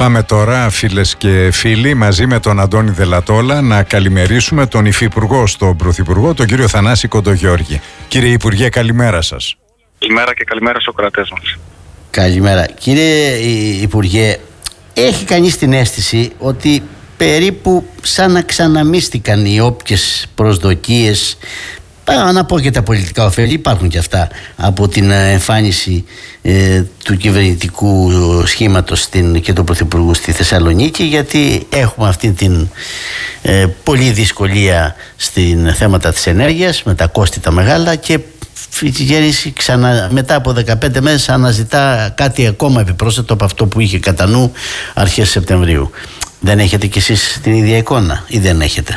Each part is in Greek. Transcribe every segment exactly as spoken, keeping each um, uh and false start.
Πάμε τώρα, φίλες και φίλοι, μαζί με τον Αντώνη Δελατόλα να καλημερίσουμε τον Υφυπουργό στον Πρωθυπουργό, τον κύριο Θανάση Κοντογιώργη. Κύριε Υπουργέ, καλημέρα σας. Καλημέρα και καλημέρα στους ακροατές μας. Καλημέρα. Κύριε Υπουργέ, έχει κανείς την αίσθηση ότι περίπου σαν να ξαναμίστηκαν οι όποιες προσδοκίες, να πω και τα πολιτικά ωφέλη, υπάρχουν και αυτά, από την εμφάνιση ε, του κυβερνητικού σχήματος στην, και του Πρωθυπουργού στη Θεσσαλονίκη, γιατί έχουμε αυτή την ε, πολλή δυσκολία στην θέματα της ενέργειας με τα κόστη τα μεγάλα, και η κυβέρνηση ξανα, μετά από δεκαπέντε μέρες αναζητά κάτι ακόμα επιπρόσθετο από αυτό που είχε κατά νου αρχές Σεπτεμβρίου. Δεν έχετε κι εσείς την ίδια εικόνα ή δεν έχετε?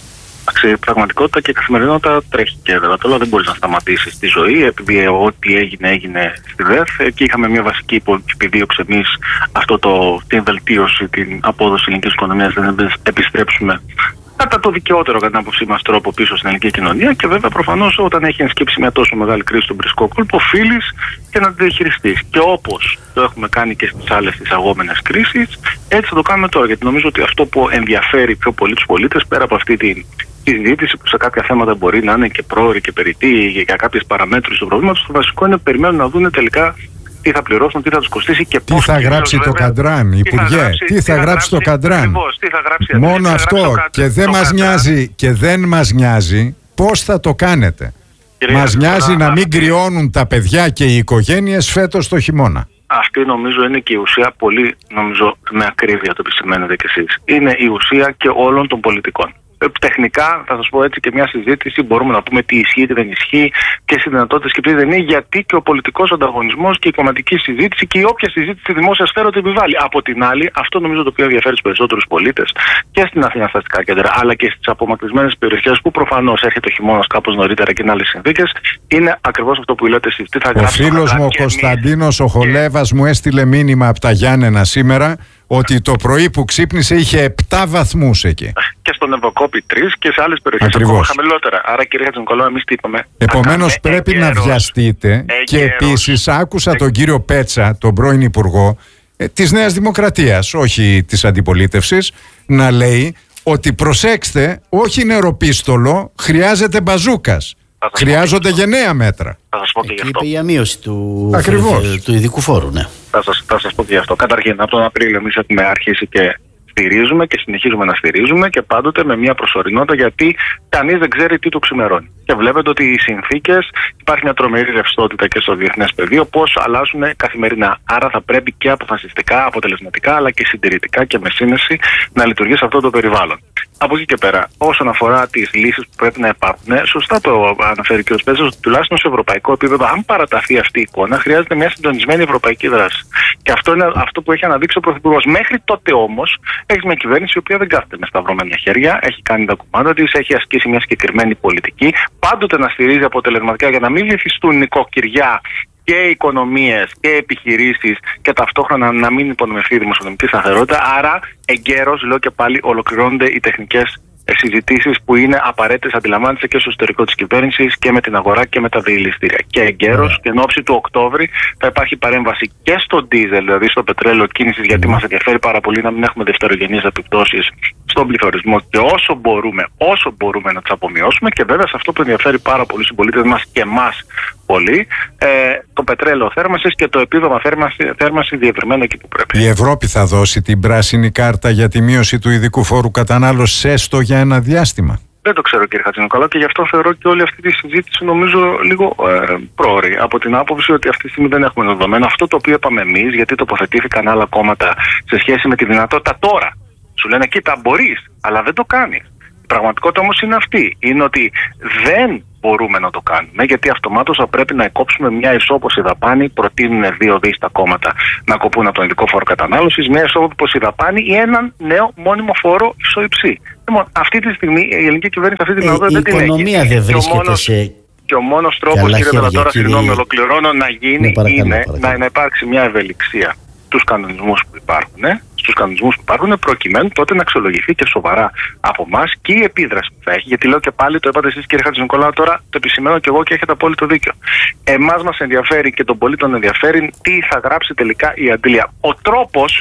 Η πραγματικότητα και η καθημερινότητα τρέχει και Δελατόλα, δεν μπορεί να σταματήσει στη ζωή, επειδή ό,τι έγινε έγινε στη ΔΕΘ και είχαμε μια βασική επιδίωξη εμείς, αυτό το, την βελτίωση, την απόδοση ελληνικής οικονομίας, να επιστρέψουμε κατά το δικαιότερο κατά την άποψή μας τρόπο πίσω στην ελληνική κοινωνία. Και βέβαια προφανώς όταν έχει ενσκύψει μια τόσο μεγάλη κρίση στον βρισκό κόλπο, οφείλεις και να τη διαχειριστείς. Και όπως το έχουμε κάνει και στις άλλες τις αγόμενες κρίσεις, έτσι θα το κάνουμε τώρα. Γιατί νομίζω ότι αυτό που ενδιαφέρει πιο πολύ τους πολίτες, πέρα από αυτή την η συζήτηση που σε κάποια θέματα μπορεί να είναι και πρόωρη και περιττή για κάποιες παραμέτρους του προβλήματος, το βασικό είναι να περιμένουν να δουν τελικά τι θα πληρώσουν, τι θα τους κοστίσει και πώς. Τι θα γράψει το Καντράν, Υπουργέ, τι θα γράψει το Καντράν. Μόνο αυτό, και δεν μας νοιάζει, και δεν μας νοιάζει πώς θα το κάνετε. Μας νοιάζει να μην κρυώνουν τα παιδιά και οι οικογένειες φέτος το χειμώνα. Αυτή νομίζω είναι και η ουσία, πολύ νομίζω με ακρίβεια το επισημαίνετε κι εσείς. Είναι η ουσία και όλων των πολιτικών. Τεχνικά, θα σας πω έτσι, και μια συζήτηση μπορούμε να πούμε τι ισχύει, τι δεν ισχύει, ποιες οι δυνατότητες και ποιες δεν είναι, γιατί και ο πολιτικός ανταγωνισμός και η κομματική συζήτηση και η όποια συζήτηση στη δημόσια σφαίρα το επιβάλλει. Από την άλλη, αυτό νομίζω το οποίο ενδιαφέρει τους περισσότερους πολίτες και στην Αθήνα στα αστικά κέντρα, αλλά και στις απομακρυσμένες περιοχές που προφανώς έρχεται ο χειμώνας κάπως νωρίτερα και είναι άλλες συνθήκες, είναι ακριβώς αυτό που λέτε εσείς. Ο φίλος μου ο Κωνσταντίνος ο Χολέβας μου έστειλε μήνυμα από τα Γιάννενα σήμερα ότι το πρωί που ξύπνησε είχε επτά βαθμούς εκεί. Και στον Ευωκόπη τρεις και σε άλλες περιοχές ακόμα χαμηλότερα. Άρα, κύριε Χατζηνικολάου, εμείς τι είπαμε? Επομένως, πρέπει εγκαίρος, να βιαστείτε. Εγκαίρος, και επίσης, άκουσα εγκαίρος. τον κύριο Πέτσα, τον πρώην Υπουργό ε, της Νέας Δημοκρατίας, όχι της Αντιπολίτευσης, να λέει ότι προσέξτε, όχι νεροπίστολο, χρειάζεται μπαζούκας. Χρειάζονται γενναία μέτρα. Θα σας πω και γι' αυτό. Είπε η αμείωση του, Ακριβώς. του ειδικού φόρου, ναι. Θα σας, θα σας πω και γι' αυτό. Καταρχήν, από τον Απρίλιο εμείς έχουμε αρχίσει και στηρίζουμε και συνεχίζουμε να στηρίζουμε, και πάντοτε με μια προσωρινότητα, γιατί κανείς δεν ξέρει τι του ξημερώνει. Και βλέπετε ότι οι συνθήκες, υπάρχει μια τρομερή ρευστότητα και στο διεθνές πεδίο, πώς αλλάζουν καθημερινά. Άρα θα πρέπει και αποφασιστικά, αποτελεσματικά, αλλά και συντηρητικά και με σύνεση να λειτουργεί σε αυτό το περιβάλλον. Από εκεί και πέρα, όσον αφορά τις λύσεις που πρέπει να υπάρχουν, σωστά το αναφέρει και ο Σπέτσος, ότι τουλάχιστον σε ευρωπαϊκό επίπεδο, αν παραταθεί αυτή η εικόνα, χρειάζεται μια συντονισμένη ευρωπαϊκή δράση. Και αυτό είναι αυτό που έχει αναδείξει ο Πρωθυπουργός. Μέχρι τότε όμως, έχει μια κυβέρνηση η οποία δεν κάθεται με σταυρωμένα χέρια, έχει κάνει τα κουμάντα της, έχει ασκήσει μια συγκεκριμένη πολιτική, πάντοτε να στηρίζει αποτελεσματικά για να μην βυθιστούν νοικοκυριά και οικονομίες και επιχειρήσεις, και ταυτόχρονα να μην υπονομευθεί η δημοσιονομική σταθερότητα. Άρα, εγκαίρως, λέω και πάλι, ολοκληρώνονται οι τεχνικές συζητήσεις που είναι απαραίτητες, αντιλαμβάνεστε, και στο εσωτερικό της κυβέρνησης και με την αγορά και με τα διελιστήρια. Και εγκαίρως, και εν ώψη του Οκτώβρη, θα υπάρχει παρέμβαση και στο ντίζελ, δηλαδή στο πετρέλαιο κίνησης, γιατί μας ενδιαφέρει πάρα πολύ να μην έχουμε δευτερογενείς επιπτώσεις στον πληθωρισμό, και όσο μπορούμε, όσο μπορούμε να τις απομειώσουμε. Και βέβαια, σε αυτό που ενδιαφέρει πάρα πολύ στους πολίτες μας και εμάς πολύ, ε, το πετρέλαιο θέρμανσης και το επίδομα θέρμανση, θέρμανση διευρυμένο εκεί που πρέπει. Η Ευρώπη θα δώσει την πράσινη κάρτα για τη μείωση του ειδικού φόρου κατανάλωσης έστω για ένα διάστημα? Δεν το ξέρω, κύριε Χατζηνικολάου, και γι' αυτό θεωρώ και όλη αυτή τη συζήτηση νομίζω λίγο ε, πρόωρη. Από την άποψη ότι αυτή τη στιγμή δεν έχουμε δεδομένα. Αυτό το οποίο είπαμε εμείς, γιατί τοποθετήθηκαν άλλα κόμματα σε σχέση με τη δυνατότητα τώρα. Σου λένε, κοίτα, μπορείς, αλλά δεν το κάνεις. Η πραγματικότητα όμως είναι αυτή. Είναι ότι δεν μπορούμε να το κάνουμε, γιατί αυτομάτως θα πρέπει να εκόψουμε μια ισόποση δαπάνη. Προτείνουν δύο δις τα κόμματα να κοπούν από τον ειδικό φόρο κατανάλωσης, μια ισόποση δαπάνη ή έναν νέο μόνιμο φόρο ισοϊψή. Λοιπόν, αυτή τη στιγμή η ελληνική κυβέρνηση αυτή τη δυνατότητα ε, δεν την έχει. Η οικονομία δεν βρίσκεται μόνος, σε. Και ο μόνος τρόπος, κύριε Δελατόλα, συγγνώμη, ολοκληρώνω, να γίνει ναι, παρακαλώ, είναι παρακαλώ. Να, να υπάρξει μια ευελιξία στους κανονισμούς που υπάρχουν. Ε? Στους κανονισμούς που υπάρχουν, προκειμένου τότε να αξιολογηθεί και σοβαρά από εμάς και η επίδραση που θα έχει. Γιατί λέω και πάλι, το είπατε εσείς, κύριε Χατζηνικολάου, τώρα το επισημαίνω και εγώ και έχετε απόλυτο δίκιο. Εμάς μας ενδιαφέρει και τον πολίτη τον ενδιαφέρει τι θα γράψει τελικά η αντίλια. Ο τρόπος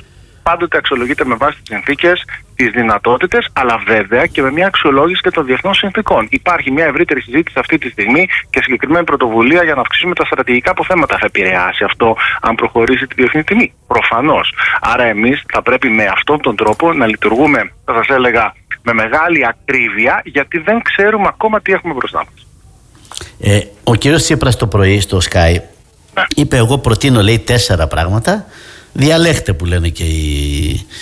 πάντοτε αξιολογείται με βάση τις συνθήκες, τις δυνατότητες, αλλά βέβαια και με μια αξιολόγηση και των διεθνών συνθήκων. Υπάρχει μια ευρύτερη συζήτηση αυτή τη στιγμή και συγκεκριμένη πρωτοβουλία για να αυξήσουμε τα στρατηγικά αποθέματα. Θα επηρεάσει αυτό αν προχωρήσει τη διεθνή τιμή? Προφανώς. Άρα εμείς θα πρέπει με αυτόν τον τρόπο να λειτουργούμε, θα σας έλεγα, με μεγάλη ακρίβεια, γιατί δεν ξέρουμε ακόμα τι έχουμε μπροστά μας. Ε, ο κύριος Τσίπρας το πρωί στο Sky, ναι, είπε: εγώ προτείνω, λέει, τέσσερα πράγματα. Διαλέχτε, που λένε και οι,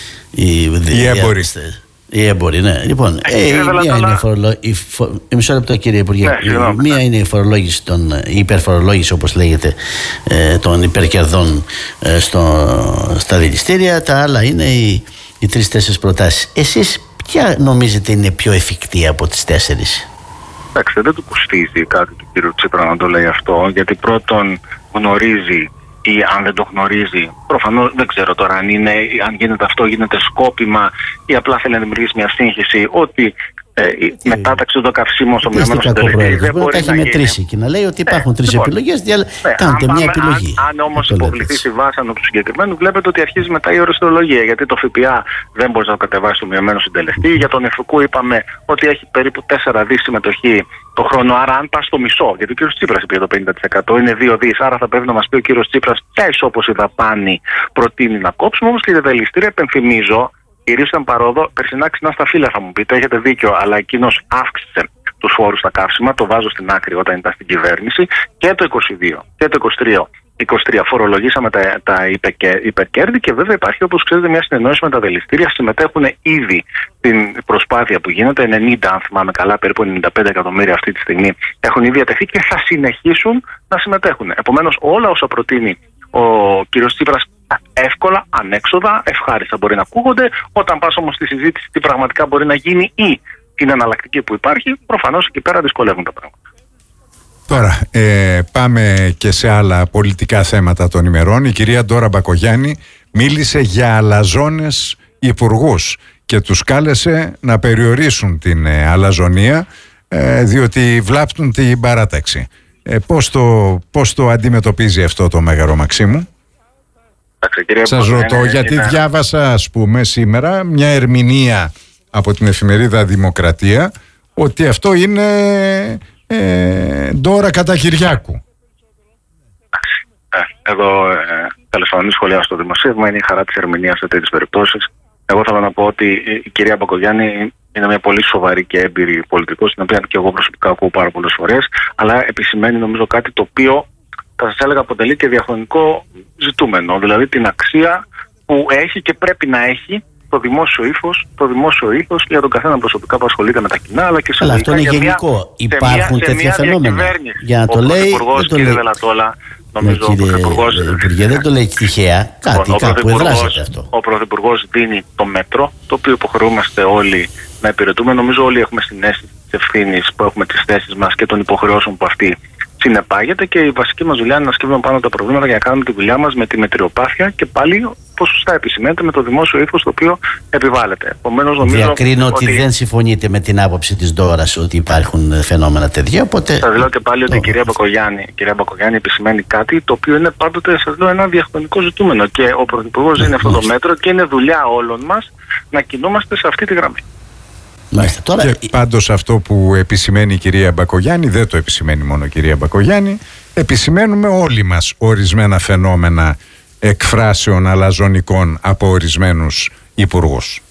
οι, οι έμποροι. Οι έμποροι, ναι. Λοιπόν, ε, ε, μία είναι η φορολόγηση. Φο... Μισό λεπτό, κύριε Υπουργέ. Ναι, μία είναι η φορολόγηση, των, η υπερφορολόγηση, όπως λέγεται, ε, των υπερκερδών ε, στο, στα δηληστήρια. Τα άλλα είναι οι, οι τρεις-τέσσερις προτάσεις. Εσείς ποια νομίζετε είναι πιο εφικτή από τις τέσσερις? Εντάξει, δεν του κοστίζει κάτι του κύριου Τσίπρα να το λέει αυτό, γιατί πρώτον γνωρίζει, ή αν δεν το γνωρίζει, προφανώς δεν ξέρω τώρα αν, είναι, αν γίνεται αυτό, γίνεται σκόπιμα ή απλά θέλει να δημιουργήσει μια σύγχυση ότι ε, η μετάταξη των καυσίμων στο μειωμένο συντελεστή δεν μπορεί να έχει μετρήσει και να λέει ότι υπάρχουν ε, τρεις λοιπόν, επιλογές, διαλ... ναι, κάντε αν μια πάμε, επιλογή. Αν, αν όμως υποβληθεί στη βάσανο του συγκεκριμένου, βλέπετε ότι αρχίζει μετά η οριστολογία, γιατί το ΦΠΑ δεν μπορεί να το κατεβάσει στο μειωμένο συντελεστή. Για τον ΕΦΚΟΥ είπαμε ότι έχει περίπου τέσσερα δις συμμετοχή το χρόνο, άρα αν πας στο μισό, γιατί ο κύριος Τσίπρας είπε το πενήντα τοις εκατό, είναι δύο δις, άρα θα πρέπει να μας πει ο κύριος Τσίπρας ποια ισόπωση δαπάνη προτείνει να κόψουμε. Όμως και για τα δηληστήρια, επενθυμίζω, κυρίως ήταν παρόδο, περσινά ξινά στα φύλλα θα μου πείτε, έχετε δίκιο, αλλά εκείνος αύξησε τους φόρους στα καύσιμα, το βάζω στην άκρη όταν ήταν στην κυβέρνηση, και το είκοσι δύο και το είκοσι τρία. είκοσι τρία φορολογήσαμε τα, τα υπερκέρδη και βέβαια υπάρχει, όπως ξέρετε, μια συνεννόηση με τα δηληστήρια. Συμμετέχουν ήδη στην προσπάθεια που γίνεται, ενενήντα αν θυμάμαι καλά, περίπου ενενήντα πέντε εκατομμύρια αυτή τη στιγμή έχουν ήδη διατεθεί και θα συνεχίσουν να συμμετέχουν. Επομένως, όλα όσα προτείνει ο κ. Τσίπρας εύκολα, ανέξοδα, ευχάριστα μπορεί να ακούγονται. Όταν πας όμως στη συζήτηση τι πραγματικά μπορεί να γίνει ή την εναλλακτική που υπάρχει, προφανώς εκεί πέρα δυσκολεύουν τα πράγματα. Τώρα ε, πάμε και σε άλλα πολιτικά θέματα των ημερών. Η κυρία Ντόρα Μπακογιάννη μίλησε για αλαζόνες υπουργούς και τους κάλεσε να περιορίσουν την ε, αλαζονία ε, διότι βλάπτουν την παράταξη. Ε, πώς, το, πώς το αντιμετωπίζει αυτό το Μέγαρο Μαξίμου? Σας ρωτώ είναι, γιατί είναι... διάβασα, ας πούμε, σήμερα μια ερμηνεία από την εφημερίδα Δημοκρατία ότι αυτό είναι ε, Ντόρα κατά Κυριάκου. Ε, εδώ ε, τέλος πάντων σχολιάσω στο δημοσίευμα, είναι η χαρά της ερμηνείας σε τέτοιες περιπτώσεις. Εγώ θέλω να πω ότι η κυρία Μπακογιάννη είναι μια πολύ σοβαρή και έμπειρη πολιτικός, την οποία και εγώ προσωπικά ακούω πάρα πολλές φορές, αλλά επισημαίνει νομίζω κάτι το οποίο θα σας έλεγα αποτελεί και διαχρονικό ζητούμενο, δηλαδή την αξία που έχει και πρέπει να έχει το δημόσιο ύφος, το δημόσιο ύφος για τον καθένα προσωπικά που ασχολείται με τα κοινά, αλλά και σε αλλά αυτό είναι γενικό. Μια, υπάρχουν μια, τέτοια φαινόμενα. Για να το ο λέει, δεν το λέει. Δελατόλα, νομίζω ναι, κύριε, ο Υπουργέ, δεν το λέει τυχαία. Κάτι, ο κάπου εδράζεται αυτό. Ο Πρωθυπουργός δίνει το μέτρο, το οποίο υποχρεούμαστε όλοι να υπηρετούμε. Νομίζω όλοι έχουμε συνέστηση της ευθύνης που έχουμε τις θέσεις μας και των υποχρεώσεων που αυτή συνεπάγεται, και η βασική μας δουλειά είναι να σκύβουμε πάνω τα προβλήματα για να κάνουμε τη δουλειά μας με τη μετριοπάθεια και πάλι, όπως σωστά επισημαίνεται, με το δημόσιο ύφος το οποίο επιβάλλεται. Επομένως, νομίζω διακρίνω ότι, ότι δεν συμφωνείτε με την άποψη της Ντόρας ότι υπάρχουν φαινόμενα τέτοια. Οπότε... Θα λέω και πάλι ότι η κυρία Μπακογιάννη, η κυρία Μπακογιάννη επισημαίνει κάτι το οποίο είναι πάντοτε, σας λέω, ένα διαχρονικό ζητούμενο. Και ο Πρωθυπουργός δίνει αυτό το μέτρο και είναι δουλειά όλων μας να κινούμαστε σε αυτή τη γραμμή. Μάλιστα, τώρα... Και πάντως αυτό που επισημαίνει η κυρία Μπακογιάννη δεν το επισημαίνει μόνο η κυρία Μπακογιάννη, επισημαίνουμε όλοι μας ορισμένα φαινόμενα εκφράσεων αλαζονικών από ορισμένους υπουργούς.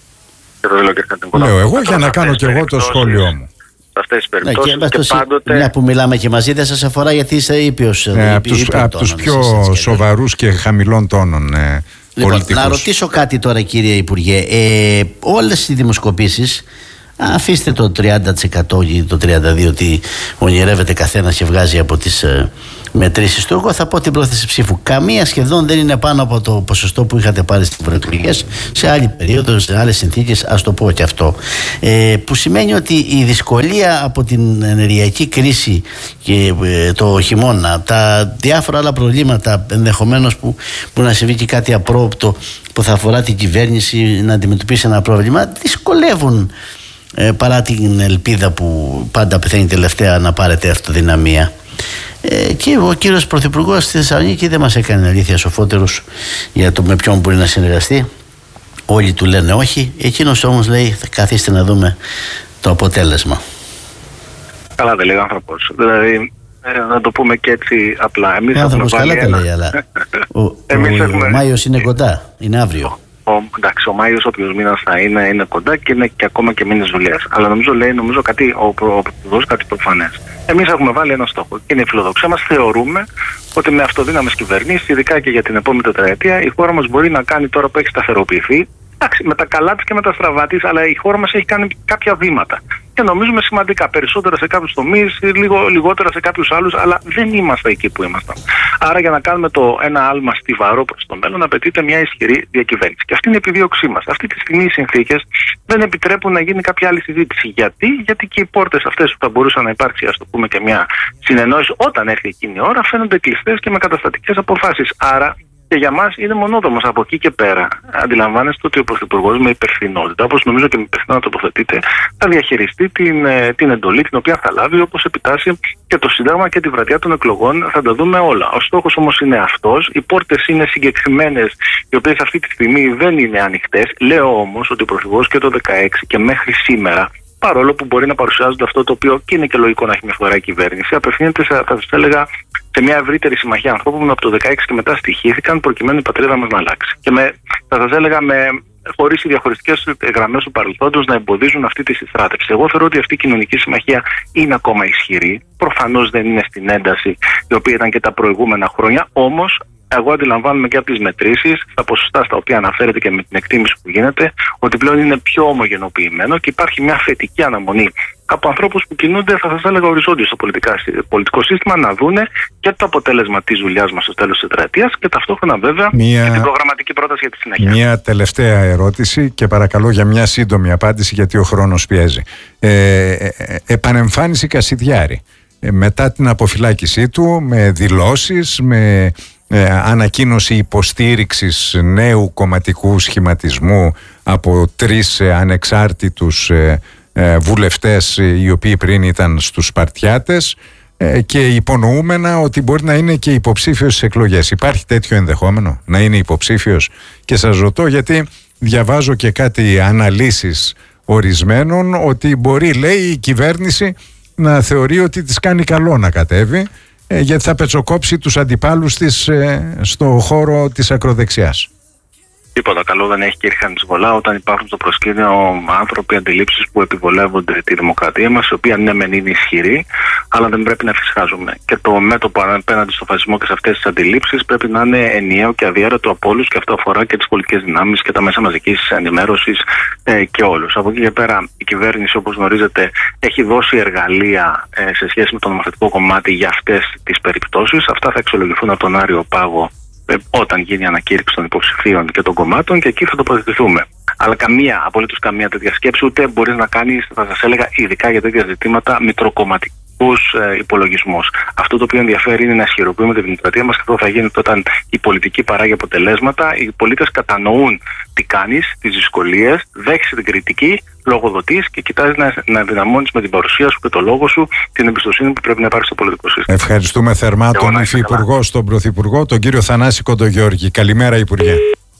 Λέω εγώ για να κάνω και εγώ το σχόλιο μου. Σε αυτές τις περιπτώσεις ναι, και, και πάντοτε... Μια που μιλάμε και μαζί δεν σας αφορά γιατί είσαι ήπιος. Ναι, από τους, από τους πιο σοβαρούς και χαμηλών τόνων ε, λοιπόν, πολιτικούς. Να ρωτήσω κάτι τώρα, κύριε Υπουργέ. Ε, όλες οι δημοσκοπήσεις, αφήστε το τριάντα τοις εκατό ή το τριάντα δύο τοις εκατό ότι ονειρεύεται καθένας και βγάζει από τις ε, μετρήσεις του, εγώ θα πω την πρόθεση ψήφου. Καμία σχεδόν δεν είναι πάνω από το ποσοστό που είχατε πάρει στις ευρωεκλογές σε άλλη περίοδο, σε άλλες συνθήκες, ας το πω και αυτό. Ε, που σημαίνει ότι η δυσκολία από την ενεργειακή κρίση και ε, το χειμώνα, τα διάφορα άλλα προβλήματα ενδεχομένως που, που να συμβεί και κάτι απρόοπτο που θα αφορά την κυβέρνηση να αντιμετωπίσει ένα πρόβλημα, δυσκολεύουν ε, παρά την ελπίδα που πάντα πεθαίνει τελευταία να πάρετε αυτοδυναμία. Ε, και ο κύριος Πρωθυπουργός στη Θεσσαλονίκη δεν μας έκανε αλήθεια σοφότερους για το με ποιον μπορεί να συνεργαστεί. όλοι του λένε όχι, εκείνος όμως λέει καθίστε να δούμε το αποτέλεσμα. Καλά δεν λέει ο άνθρωπος. Δηλαδή, ε, να το πούμε και έτσι απλά. Εμείς ο άνθρωπος καλά τα λέει, αλλά ο, ο, έχουμε... ο Μάιος είναι κοντά, είναι αύριο. Ο, εντάξει, ο Μάιος, όποιος μήνας θα είναι, είναι κοντά και είναι και ακόμα και μήνες δουλειάς. Αλλά νομίζω λέει νομίζω κάτι, ο Πρωθυπουργός κάτι προφανές. Εμείς έχουμε βάλει ένα στόχο και είναι η φιλοδοξία μας. Θεωρούμε ότι με αυτοδύναμες κυβερνήσεις, ειδικά και για την επόμενη τετραετία, η χώρα μας μπορεί να κάνει τώρα που έχει σταθεροποιηθεί. Εντάξει, με τα καλά της και με τα στραβά της, αλλά η χώρα μας έχει κάνει κάποια βήματα. Και νομίζουμε σημαντικά. Περισσότερα σε κάποιους τομείς, λίγο, λιγότερα σε κάποιους άλλους, αλλά δεν είμαστε εκεί που ήμασταν. Άρα, για να κάνουμε το ένα άλμα στιβαρό προς το μέλλον, απαιτείται μια ισχυρή διακυβέρνηση. Και αυτή είναι η επιδίωξή μας. Αυτή τη στιγμή οι συνθήκες δεν επιτρέπουν να γίνει κάποια άλλη συζήτηση. Γιατί, Γιατί και οι πόρτες αυτές που θα μπορούσαν να υπάρξει, ας το πούμε, και μια συνεννόηση όταν έρθει εκείνη η ώρα, φαίνονται κλειστές και με καταστατικές αποφάσεις. Άρα, και για μας είναι μονόδομος από εκεί και πέρα. Αντιλαμβάνεστε ότι ο Πρωθυπουργός με υπευθυνότητα, όπως νομίζω και με υπευθυνότητα τοποθετείται, θα διαχειριστεί την, την εντολή την οποία θα λάβει, όπως επιτάσσει και το Σύνταγμα και τη βραδιά των εκλογών. Θα τα δούμε όλα. Ο στόχος όμως είναι αυτός. Οι πόρτες είναι συγκεκριμένες, οι οποίες αυτή τη στιγμή δεν είναι ανοιχτές. Λέω όμως ότι ο Πρωθυπουργός και το δεκαέξι και μέχρι σήμερα, παρόλο που μπορεί να παρουσιάζονται αυτό το οποίο και είναι και λογικό να έχει μια φορά η κυβέρνηση, απευθύνεται, σε, θα σας έλεγα, σε μια ευρύτερη συμμαχία ανθρώπων που από το δεκαέξι και μετά στοιχήθηκαν προκειμένου η πατρίδα μας να αλλάξει. Και με, θα σας έλεγα, με, χωρίς οι διαχωριστικές γραμμές του παρελθόντος να εμποδίζουν αυτή τη συστράτευση. Εγώ θεωρώ ότι αυτή η κοινωνική συμμαχία είναι ακόμα ισχυρή. Προφανώς δεν είναι στην ένταση η οποία ήταν και τα προηγούμενα χρόνια, όμως εγώ αντιλαμβάνομαι και από τις μετρήσεις, στα ποσοστά στα οποία αναφέρεται και με την εκτίμηση που γίνεται, ότι πλέον είναι πιο ομογενοποιημένο και υπάρχει μια θετική αναμονή από ανθρώπους που κινούνται, θα σας έλεγα, οριζόντια στο πολιτικό σύστημα, να δούνε και το αποτέλεσμα της δουλειάς μας στο τέλος της τετραετίας και ταυτόχρονα βέβαια μια... και την προγραμματική πρόταση για τη συνέχεια. Μια τελευταία ερώτηση και παρακαλώ για μια σύντομη απάντηση, γιατί ο χρόνος πιέζει. Ε, ε, ε, επανεμφάνιση Κασιδιάρη. Ε, μετά την αποφυλάκησή του, με δηλώσεις, με ε, ανακοίνωση υποστήριξης νέου κομματικού σχηματισμού από τρεις ε, ανεξάρτητους ε, ε, βουλευτές, οι οποίοι πριν ήταν στους Σπαρτιάτες, ε, και υπονοούμενα ότι μπορεί να είναι και υποψήφιος στις εκλογές. Υπάρχει τέτοιο ενδεχόμενο να είναι υποψήφιος? Και σας ρωτώ γιατί διαβάζω και κάτι αναλύσεις ορισμένων ότι μπορεί, λέει, η κυβέρνηση να θεωρεί ότι της κάνει καλό να κατέβει, ε, γιατί θα πετσοκόψει τους αντιπάλους της ε, στο χώρο της ακροδεξιάς. Τίποτα καλό δεν έχει, κύριε Χανισβολά, όταν υπάρχουν στο προσκήνιο άνθρωποι, αντιλήψεις που επιβολεύονται τη δημοκρατία μας, η οποία ναι μεν είναι ισχυρή, αλλά δεν πρέπει να φυσικάζουμε. Και το μέτωπο απέναντι στο φασισμό και σε αυτές τις αντιλήψεις πρέπει να είναι ενιαίο και αδιέρετο από όλους, και αυτό αφορά και τις πολιτικές δυνάμεις και τα μέσα μαζικής ενημέρωσης ε, και όλους. Από εκεί και πέρα, η κυβέρνηση, όπως γνωρίζετε, έχει δώσει εργαλεία ε, σε σχέση με το νομοθετικό κομμάτι για αυτές τις περιπτώσεις. Αυτά θα αξιολογηθούν από τον Άριο Πάγο όταν γίνει η ανακήρυξη των υποψηφίων και των κομμάτων, και εκεί θα τοποθετηθούμε. Αλλά καμία, απολύτως καμία τέτοια σκέψη ούτε μπορεί να κάνει, θα σας έλεγα, ειδικά για τέτοια ζητήματα, μητροκομματικούς ε, υπολογισμούς. Αυτό το οποίο ενδιαφέρει είναι να ισχυροποιούμε τη δημοκρατία μας, και αυτό θα γίνεται όταν η πολιτική παράγει αποτελέσματα, οι πολίτες κατανοούν τι κάνεις, τις δυσκολίες, δέχεσαι την κριτική, λογοδοτείς και κοιτάζει να, να ενδυναμώνεις με την παρουσία σου και το λόγο σου την εμπιστοσύνη που πρέπει να υπάρχει στο πολιτικό σύστημα. Ευχαριστούμε θερμά τον Υφυπουργό, στον Πρωθυπουργό, τον κύριο Θανάση Κοντογιώργη. Καλημέρα, Υπουργέ.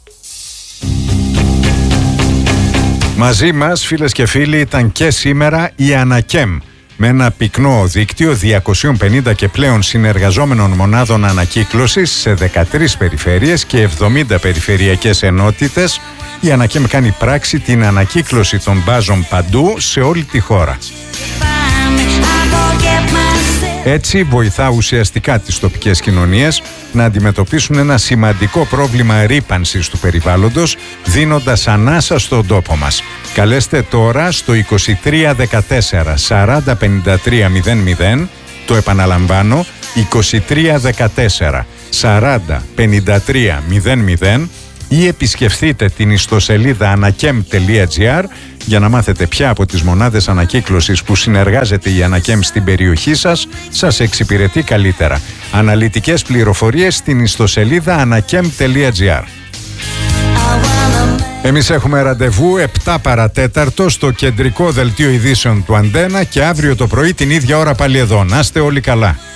Μαζί μας, φίλες και φίλοι, ήταν και σήμερα η Ανακέμ, με ένα πυκνό δίκτυο διακόσιες πενήντα και πλέον συνεργαζόμενων μονάδων ανακύκλωσης σε δεκατρείς περιφέρειες και εβδομήντα περιφερειακές ενότητες. Η Ανακέμ κάνει πράξη την ανακύκλωση των μπάζων παντού σε όλη τη χώρα. Έτσι βοηθά ουσιαστικά τις τοπικές κοινωνίες να αντιμετωπίσουν ένα σημαντικό πρόβλημα ρύπανσης του περιβάλλοντος, δίνοντας ανάσα στον τόπο μας. Καλέστε τώρα στο είκοσι τρία δεκατέσσερα σαράντα πενήντα τρία μηδέν μηδέν, το επαναλαμβάνω, είκοσι τρία δεκατέσσερα σαράντα πενήντα τρία μηδέν μηδέν, ή επισκεφθείτε την ιστοσελίδα ανακέμ τελεία τζι άρ για να μάθετε ποια από τις μονάδες ανακύκλωσης που συνεργάζεται η Ανακέμ στην περιοχή σας σας εξυπηρετεί καλύτερα. Αναλυτικές πληροφορίες στην ιστοσελίδα ανακέμ τελεία τζι άρ. Εμείς έχουμε ραντεβού επτά παρατέταρτο στο κεντρικό δελτίο ειδήσεων του Αντένα, και αύριο το πρωί την ίδια ώρα πάλι εδώ. Να είστε όλοι καλά.